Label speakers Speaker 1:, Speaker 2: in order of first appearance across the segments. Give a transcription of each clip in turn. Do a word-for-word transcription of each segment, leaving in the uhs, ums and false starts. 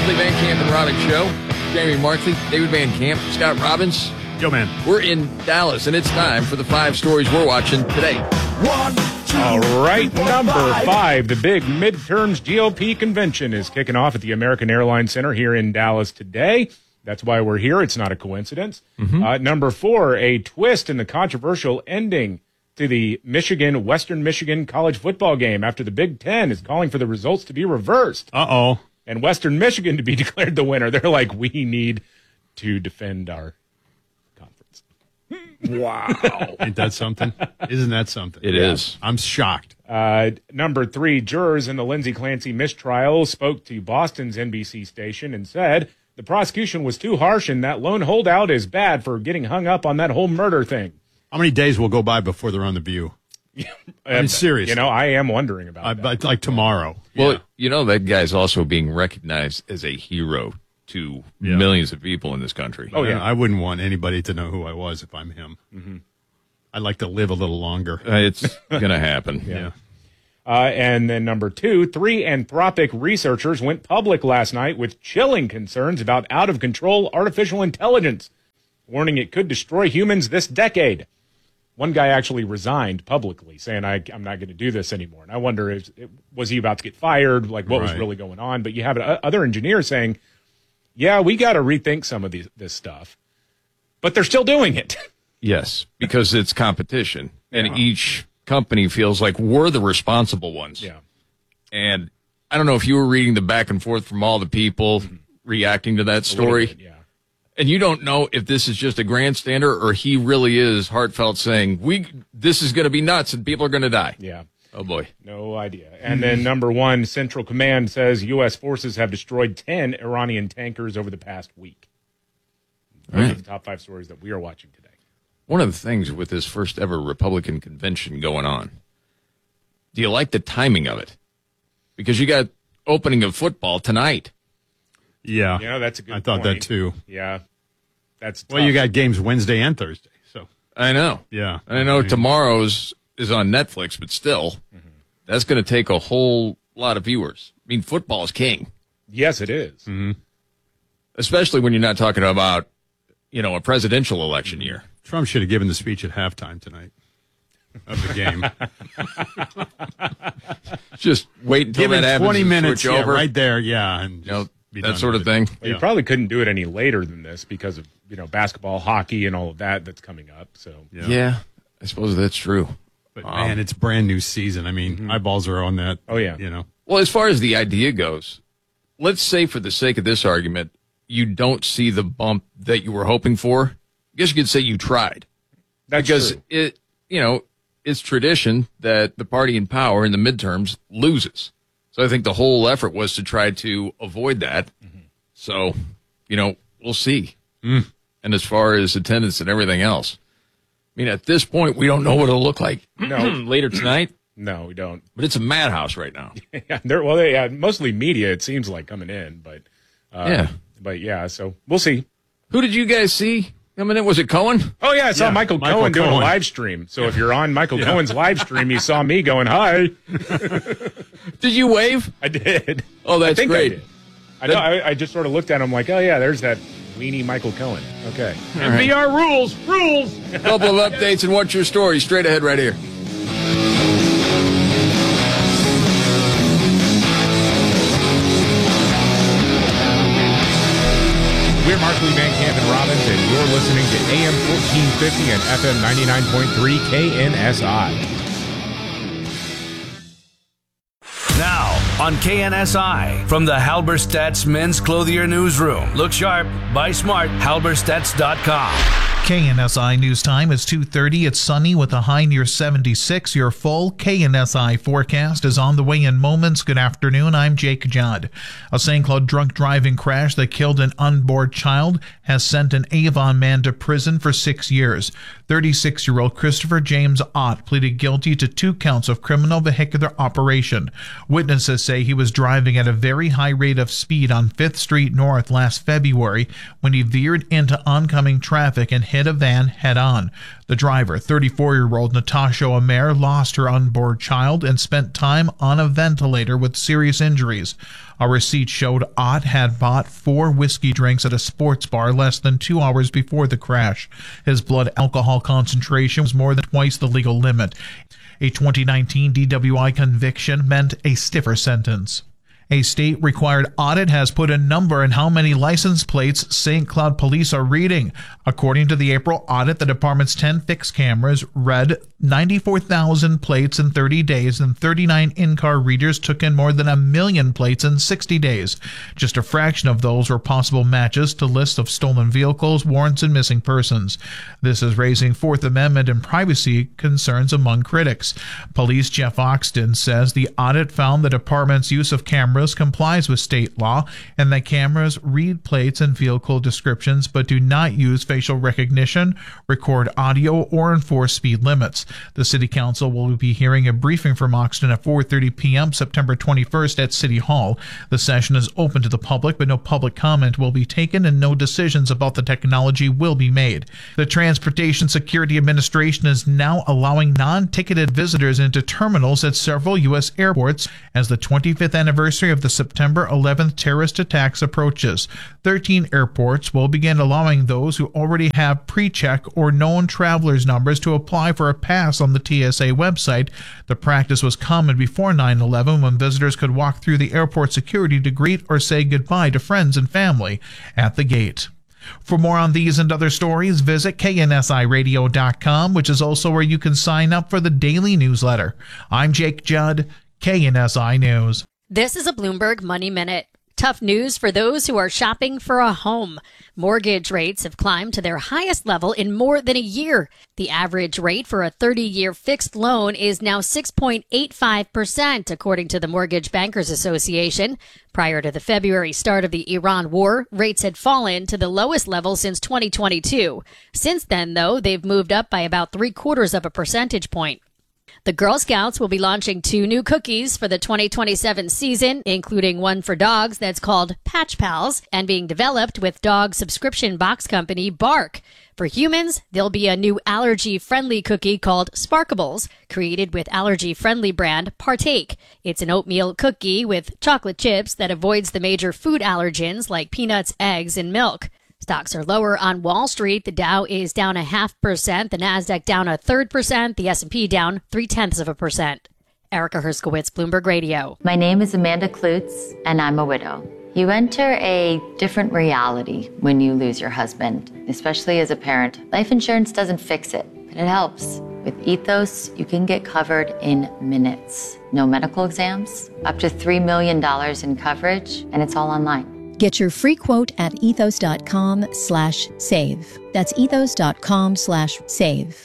Speaker 1: Markley, Van Camp, and Robbins Show. Jamie Markley, David Van Camp, Scott Robbins.
Speaker 2: Yo, man.
Speaker 1: We're in Dallas, and it's time for the five stories we're watching today.
Speaker 3: One, two,
Speaker 2: All right,
Speaker 3: three, four,
Speaker 2: number
Speaker 3: five.
Speaker 2: five, the big midterms G O P convention is kicking off at the American Airlines Center here in Dallas today. That's why we're here. It's not a coincidence. Mm-hmm. Uh, number four, a twist in the controversial ending to the Michigan, Western Michigan college football game after the Big Ten is calling for the results to be reversed.
Speaker 4: Uh-oh.
Speaker 2: And Western Michigan to be declared the winner. They're like, we need to defend our conference.
Speaker 1: Wow.
Speaker 4: Ain't that something? Isn't that something?
Speaker 1: It is.
Speaker 4: I'm shocked.
Speaker 2: Uh, number three, jurors in the Lindsey Clancy mistrial spoke to Boston's N B C station and said the prosecution was too harsh and that lone holdout is bad for getting hung up on that whole murder thing.
Speaker 4: How many days will go by before they're on The View? I mean, seriously.
Speaker 2: You know, I am wondering about
Speaker 4: I,
Speaker 2: that.
Speaker 4: but like tomorrow.
Speaker 1: Well,
Speaker 4: Yeah.
Speaker 1: you know, that guy's also being recognized as a hero to
Speaker 4: Yeah.
Speaker 1: millions of people in this country.
Speaker 2: Oh, yeah.
Speaker 4: I wouldn't want anybody to know who I was if I'm him. Mm-hmm. I'd like to live a little longer.
Speaker 1: Uh, it's going to happen.
Speaker 4: Yeah.
Speaker 2: Uh, and then number two, three Anthropic researchers went public last night with chilling concerns about out-of-control artificial intelligence, warning it could destroy humans this decade. One guy actually resigned publicly, saying, I, I'm not going to do this anymore. And I wonder, if, was he about to get fired? Like, what was
Speaker 4: Right.
Speaker 2: really going on? But you have other engineers saying, yeah, we got to rethink some of these, this stuff. But they're still doing it.
Speaker 1: Yes, because it's competition, and each company feels like we're the responsible ones.
Speaker 2: Yeah.
Speaker 1: And I don't know if you were reading the back and forth from all the people reacting to that
Speaker 2: A little
Speaker 1: story.
Speaker 2: bit, yeah.
Speaker 1: And you don't know if this is just a grandstander or he really is heartfelt saying, "We this is going to be nuts and people are going to die."
Speaker 2: Yeah.
Speaker 1: Oh, boy.
Speaker 2: No idea. And then number one, Central Command says U S forces have destroyed ten Iranian tankers over the past week. Those
Speaker 1: Right.
Speaker 2: are the top five stories that we are watching today.
Speaker 1: One of the things with this first ever Republican convention going on, do you like the timing of it? Because you got opening of football tonight.
Speaker 4: Yeah.
Speaker 2: You know, that's a good
Speaker 4: I thought
Speaker 2: point.
Speaker 4: that too.
Speaker 2: Yeah. That's
Speaker 4: Well,
Speaker 2: tough.
Speaker 4: you got games Wednesday and Thursday. So,
Speaker 1: I know.
Speaker 4: yeah.
Speaker 1: And I know tomorrow's is on Netflix, but still, that's going to take a whole lot of viewers. I mean, football is king,
Speaker 2: Yes, it is.
Speaker 4: Mm-hmm.
Speaker 1: especially when you're not talking about, you know, a presidential election year.
Speaker 4: Trump should have given the speech at halftime tonight of the game.
Speaker 1: Just wait until
Speaker 4: Give
Speaker 1: that
Speaker 4: it
Speaker 1: happens
Speaker 4: twenty
Speaker 1: and
Speaker 4: minutes
Speaker 1: switch
Speaker 4: yeah,
Speaker 1: over.
Speaker 4: right there. Yeah. And
Speaker 1: You know,
Speaker 4: just be
Speaker 1: that
Speaker 4: done
Speaker 1: sort
Speaker 4: with
Speaker 1: of
Speaker 4: it.
Speaker 1: thing.
Speaker 2: Well, you
Speaker 4: Yeah.
Speaker 2: probably couldn't do it any later than this because of, you know, basketball, hockey, and all of that that's coming up. So,
Speaker 4: Yeah.
Speaker 1: Yeah, I suppose that's true.
Speaker 4: But, man, it's brand new season. I mean, eyeballs are on that.
Speaker 2: Oh, yeah.
Speaker 4: You know.
Speaker 1: Well, as far as the idea goes, let's say for the sake of this argument, you don't see the bump that you were hoping for. I guess you could say you tried.
Speaker 2: that's
Speaker 1: because
Speaker 2: true.
Speaker 1: it, you know, it's tradition that the party in power in the midterms loses. So I think the whole effort was to try to avoid that.
Speaker 2: Mm-hmm.
Speaker 1: So, you know, we'll see.
Speaker 4: Mm.
Speaker 1: And as far as attendance and everything else, I mean, at this point, we don't know what it'll look like
Speaker 2: No.
Speaker 1: later tonight,
Speaker 2: No, we don't.
Speaker 1: but it's a madhouse right now.
Speaker 2: Yeah, they're, well, they, yeah, mostly media, it seems like, coming in. But, uh,
Speaker 1: Yeah.
Speaker 2: But, yeah, so we'll see.
Speaker 1: Who did you guys see coming in? Was it Cohen?
Speaker 2: Oh, yeah, I saw
Speaker 4: Yeah,
Speaker 2: Michael,
Speaker 4: Michael
Speaker 2: Cohen doing a
Speaker 4: Cohen.
Speaker 2: live stream. So if you're on Michael Cohen's live stream, you saw me going, hi.
Speaker 1: Did you wave?
Speaker 2: I did.
Speaker 1: Oh, that's
Speaker 2: I think
Speaker 1: great.
Speaker 2: I did. I, know, I, I just sort of looked at him like, oh, yeah, there's that weenie Michael Cohen. Okay.
Speaker 1: All right.
Speaker 4: V R rules, rules.
Speaker 1: A couple of updates and what's your story? Straight ahead right here.
Speaker 2: We're Markley, Van Camp, and Robbins, and you're listening to A M fourteen fifty and F M ninety-nine point three K N S I.
Speaker 5: Now on K N S I from the Halberstadt's Men's Clothier Newsroom. Look sharp, buy smart, halberstadts dot com.
Speaker 6: K N S I News Time is two thirty. It's sunny with a high near seventy-six. Your full K N S I forecast is on the way in moments. Good afternoon. I'm Jake Judd. A Saint Cloud drunk driving crash that killed an unborn child has sent an Avon man to prison for six years. thirty-six-year-old Christopher James Ott pleaded guilty to two counts of criminal vehicular operation. Witnesses say he was driving at a very high rate of speed on fifth Street North last February when he veered into oncoming traffic and hit hit a van head-on. The driver, thirty-four-year-old Natasha Omer, lost her unborn child and spent time on a ventilator with serious injuries. A receipt showed Ott had bought four whiskey drinks at a sports bar less than two hours before the crash. His blood alcohol concentration was more than twice the legal limit. A twenty nineteen D W I conviction meant a stiffer sentence. A state-required audit has put a number on how many license plates Saint Cloud police are reading. According to the April audit, the department's ten fixed cameras read ninety-four thousand plates in thirty days, and thirty-nine in-car readers took in more than a million plates in sixty days. Just a fraction of those were possible matches to lists of stolen vehicles, warrants, and missing persons. This is raising Fourth Amendment and privacy concerns among critics. Police Jeff Oxton says the audit found the department's use of cameras complies with state law and that cameras read plates and vehicle descriptions but do not use facial recognition, record audio, or enforce speed limits. The City Council will be hearing a briefing from Oxton at four thirty p.m. September twenty-first at City Hall. The session is open to the public, but no public comment will be taken and no decisions about the technology will be made. The Transportation Security Administration is now allowing non-ticketed visitors into terminals at several U S airports as the twenty-fifth anniversary of the September eleventh terrorist attacks approaches. thirteen airports will begin allowing those who already have pre-check or known travelers' numbers to apply for a pass on the T S A website. The practice was common before nine eleven when visitors could walk through the airport security to greet or say goodbye to friends and family at the gate. For more on these and other stories, visit K N S I radio dot com, which is also where you can sign up for the daily newsletter. I'm Jake Judd, K N S I News.
Speaker 3: This is a Bloomberg Money Minute. Tough news for those who are shopping for a home. Mortgage rates have climbed to their highest level in more than a year. The average rate for a thirty-year fixed loan is now six point eight five percent, according to the Mortgage Bankers Association. Prior to the February start of the Iran war, rates had fallen to the lowest level since twenty twenty-two. Since then, though, they've moved up by about three quarters of a percentage point. The Girl Scouts will be launching two new cookies for the twenty twenty-seven season, including one for dogs that's called Patch Pals and being developed with dog subscription box company Bark. For humans, there'll be a new allergy-friendly cookie called Sparkables, created with allergy-friendly brand Partake. It's an oatmeal cookie with chocolate chips that avoids the major food allergens like peanuts, eggs, and milk. Stocks are lower on Wall Street. The Dow is down a half percent, the Nasdaq down a third percent, the S and P down three-tenths of a percent. Erica Herskowitz, Bloomberg Radio.
Speaker 7: My name is Amanda Klutz, and I'm a widow. You enter a different reality when you lose your husband, especially as a parent. Life insurance doesn't fix it, but it helps. With Ethos, you can get covered in minutes. No medical exams, up to three million dollars in coverage, and it's all online.
Speaker 8: Get your free quote at ethos.com slash save. That's ethos.com slash save.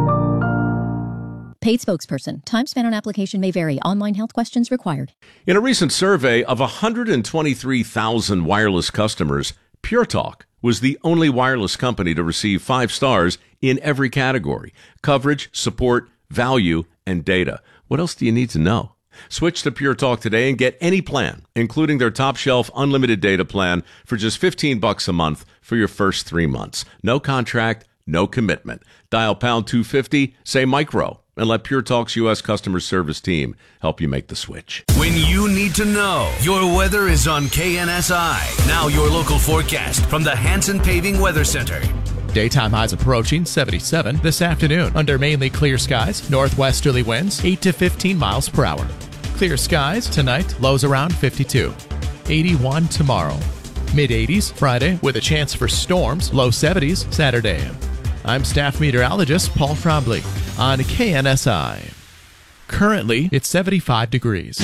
Speaker 8: Paid spokesperson. Time spent on application may vary. Online health questions required.
Speaker 9: In a recent survey of one hundred twenty-three thousand wireless customers, Pure Talk was the only wireless company to receive five stars in every category: coverage, support, value, and data. What else do you need to know? Switch to Pure Talk today and get any plan, including their top shelf unlimited data plan, for just fifteen bucks a month for your first three months. No contract, no commitment. Dial pound two fifty, say micro, and let Pure Talk's U S customer service team help you make the switch.
Speaker 5: When you need to know, your weather is on K N S I. Now your local forecast from the Hanson Paving Weather Center.
Speaker 10: Daytime highs approaching seventy-seven this afternoon under mainly clear skies, northwesterly winds eight to fifteen miles per hour. Clear skies tonight, lows around fifty-two. eighty-one tomorrow. Mid eighties Friday with a chance for storms, low seventies Saturday. I'm staff meteorologist Paul Trombley on K N S I. Currently, it's seventy-five degrees.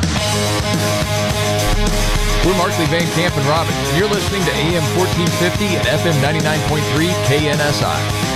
Speaker 1: We're Markley, Van Camp, and Robin. You're listening to A M fourteen fifty and F M ninety-nine point three K N S I.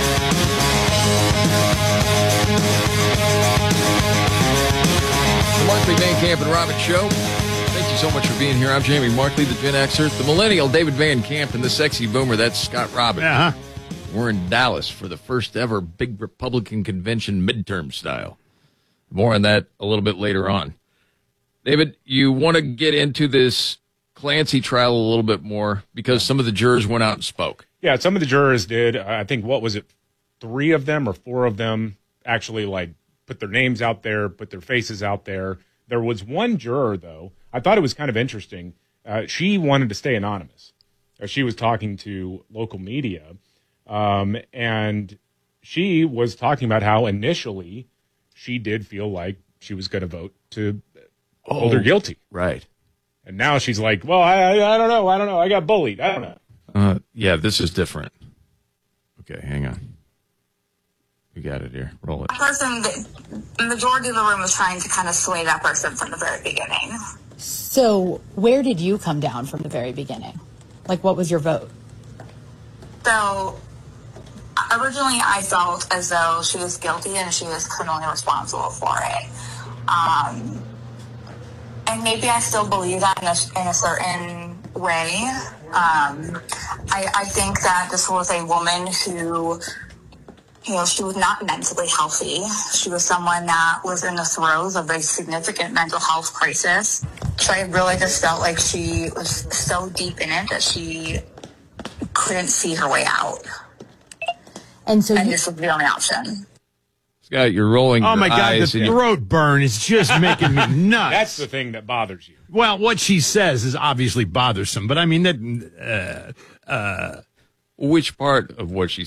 Speaker 1: The Markley, Van Camp, and Robin Show. Thank you so much for being here. I'm Jamie Markley, the Gen Xer, the millennial David Van Camp, and the sexy boomer, that's Scott Robin.
Speaker 4: Uh-huh.
Speaker 1: We're in Dallas for the first ever big Republican convention midterm style. More on that a little bit later on. David, you want to get into this Clancy trial a little bit more because some of the jurors went out and spoke.
Speaker 2: Yeah, some of the jurors did. I think, what was it, three of them or four of them actually, like, put their names out there, put their faces out there. There was one juror, though, I thought it was kind of interesting. Uh, she wanted to stay anonymous. Uh, she was talking to local media, um, and she was talking about how initially she did feel like she was going to vote to oh, hold her guilty.
Speaker 1: Right.
Speaker 2: And now she's like, well, I, I, I don't know. I don't know. I got bullied. I don't know.
Speaker 1: Uh, yeah, this is different. Okay, hang on. We got it here. Roll it.
Speaker 11: That person, the majority of the room was trying to kind of sway that person from the very beginning.
Speaker 12: So where did you come down from the very beginning? Like, what was your vote?
Speaker 11: So originally I felt as though she was guilty and she was criminally responsible for it. Um, and maybe I still believe that in a, in a certain way. Um, I, I think that this was a woman who, you know, she was not mentally healthy. She was someone that was in the throes of a significant mental health crisis. So I really just felt like she was so deep in it that she couldn't see her way out.
Speaker 12: And so
Speaker 11: and
Speaker 12: you-
Speaker 11: this was the only option.
Speaker 1: Scott, you're rolling
Speaker 4: Oh
Speaker 1: your
Speaker 4: my God,
Speaker 1: eyes
Speaker 4: the
Speaker 1: and you-
Speaker 4: throat burn is just making me nuts.
Speaker 2: That's the thing that bothers you.
Speaker 4: Well, what she says is obviously bothersome, but I mean that. Uh, uh,
Speaker 1: Which part of what she